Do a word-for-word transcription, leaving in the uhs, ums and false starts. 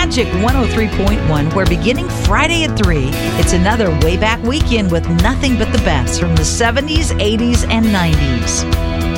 Magic one oh three point one, where beginning Friday at three, it's another way back weekend with nothing but the best from the seventies, eighties, and nineties.